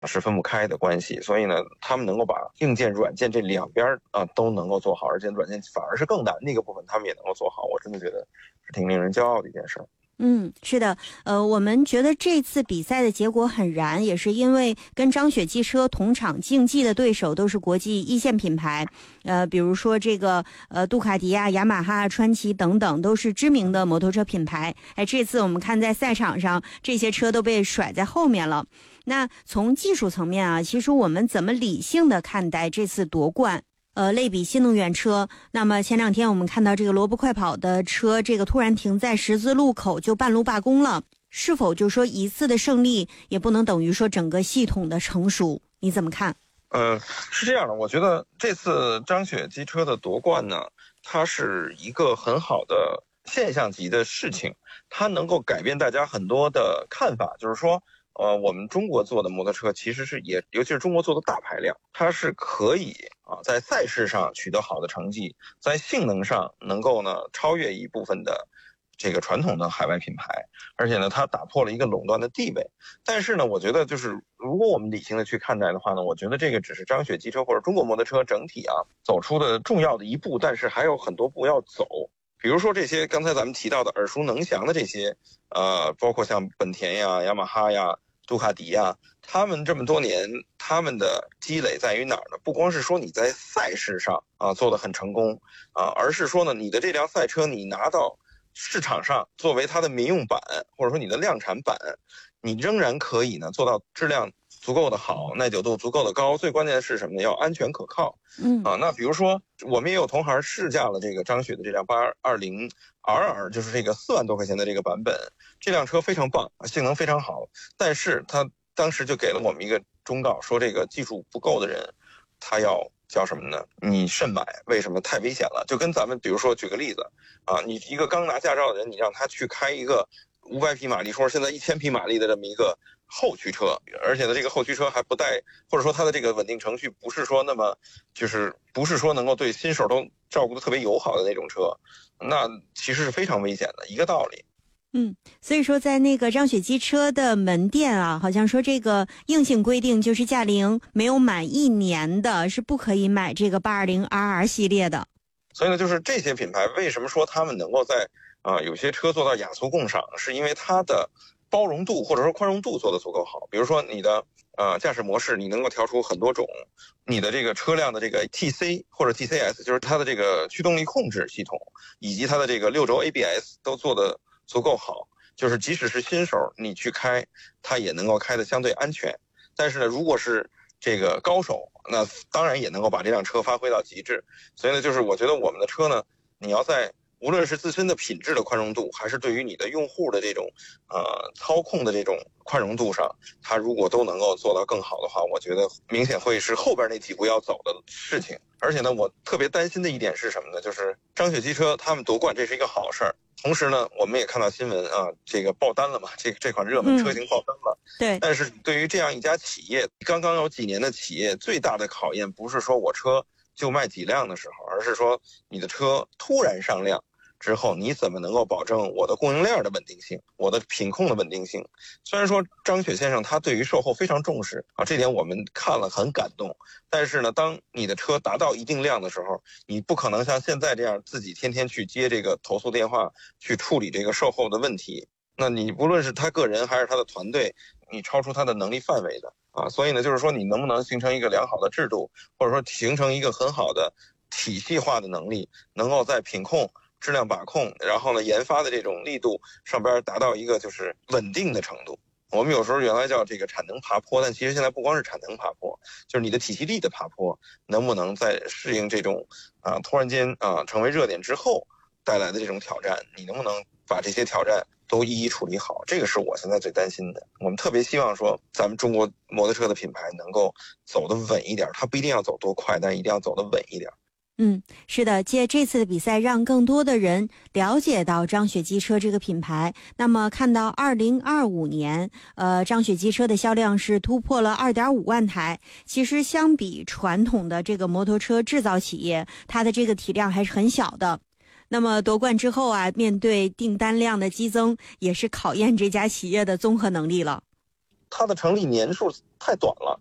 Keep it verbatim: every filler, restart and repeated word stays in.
是分不开的关系，所以呢，他们能够把硬件、软件这两边啊都能够做好，而且软件反而是更难那个部分，他们也能够做好，我真的觉得是挺令人骄傲的一件事。 嗯，是的，呃，我们觉得这次比赛的结果很燃，也是因为跟张雪机车同场竞技的对手都是国际一线品牌，呃，比如说这个呃杜卡迪啊、雅马哈、川崎等等，都是知名的摩托车品牌。哎，这次我们看在赛场上，这些车都被甩在后面了。那从技术层面啊，其实我们怎么理性的看待这次夺冠？呃，类比新能源车，那么前两天我们看到这个萝卜快跑的车，这个突然停在十字路口就半路罢工了，是否就说一次的胜利也不能等于说整个系统的成熟？你怎么看？ 呃，是这样的，我觉得这次张雪机车的夺冠呢，它是一个很好的现象级的事情，它能够改变大家很多的看法，就是说。呃，我们中国做的摩托车其实是也，尤其是中国做的大排量，它是可以啊在赛事上取得好的成绩，在性能上能够呢超越一部分的这个传统的海外品牌，而且呢它打破了一个垄断的地位。但是呢，我觉得就是如果我们理性的去看待的话呢，我觉得这个只是张雪机车或者中国摩托车整体啊走出的重要的一步，但是还有很多步要走。比如说这些刚才咱们提到的耳熟能详的这些，呃，包括像本田呀、雅马哈呀、杜卡迪呀，他们这么多年，他们的积累在于哪儿呢？不光是说你在赛事上啊做得很成功啊，而是说呢，你的这辆赛车你拿到市场上作为它的民用版，或者说你的量产版，你仍然可以呢做到质量足够的好，耐久度足够的高，最关键的是什么呢？要安全可靠。 嗯啊，那比如说我们也有同行试驾了这个张雪的这辆八二零 R R， 就是这个四万多块钱的这个版本，这辆车非常棒，性能非常好，但是它当时就给了我们一个忠告，说这个技术不够的人，他要叫什么呢？你慎买，为什么？太危险了。就跟咱们比如说举个例子啊，你一个刚拿驾照的人，你让他去开一个五百匹马力，说现在一千匹马力的这么一个后驱车，而且呢，这个后驱车还不带，或者说它的这个稳定程序不是说那么，就是不是说能够对新手都照顾的特别友好的那种车，那其实是非常危险的一个道理。 嗯，所以说在那个张雪机车的门店啊，好像说这个硬性规定就是驾龄没有满一年的是不可以买这个八二零 R R 系列的。 所以呢，就是这些品牌为什么说他们能够在啊、呃、有些车做到雅俗共赏，是因为它的包容度或者说宽容度做得足够好。比如说你的呃驾驶模式，你能够调出很多种，你的这个车辆的这个 T C 或者 T C S， 就是它的这个驱动力控制系统，以及它的这个六轴 A B S 都做得足够好，就是即使是新手你去开，它也能够开得相对安全。但是呢，如果是这个高手，那当然也能够把这辆车发挥到极致。所以呢，就是我觉得我们的车呢，你要在无论是自身的品质的宽容度，还是对于你的用户的这种呃操控的这种宽容度上，它如果都能够做到更好的话，我觉得明显会是后边那几步要走的事情。而且呢，我特别担心的一点是什么呢？就是张雪机车他们夺冠，这是一个好事儿。同时呢，我们也看到新闻啊，这个爆单了嘛，这这款热门车型爆单了。 嗯、对。 但是对于这样一家企业，刚刚有几年的企业，最大的考验不是说我车就卖几辆的时候，而是说你的车突然上量之后，你怎么能够保证我的供应链的稳定性，我的品控的稳定性？虽然说张雪先生他对于售后非常重视啊，这点我们看了很感动。但是呢，当你的车达到一定量的时候，你不可能像现在这样自己天天去接这个投诉电话，去处理这个售后的问题。那你不论是他个人还是他的团队，你超出他的能力范围的啊。所以呢，就是说你能不能形成一个良好的制度，或者说形成一个很好的体系化的能力，能够在品控、质量把控，然后呢研发的这种力度上边达到一个就是稳定的程度。我们有时候原来叫这个产能爬坡，但其实现在不光是产能爬坡，就是你的体系力的爬坡，能不能在适应这种啊突然间啊成为热点之后带来的这种挑战，你能不能把这些挑战都一一处理好？这个是我现在最担心的。我们特别希望说咱们中国摩托车的品牌能够走得稳一点，它不一定要走多快，但一定要走得稳一点。 嗯，是的，借这次的比赛让更多的人了解到张雪机车这个品牌。那么看到二零二五年呃，张雪机车的销量是突破了 二点五万台，其实相比传统的这个摩托车制造企业，它的这个体量还是很小的。那么夺冠之后啊，面对订单量的激增，也是考验这家企业的综合能力了。 它的成立年数太短了。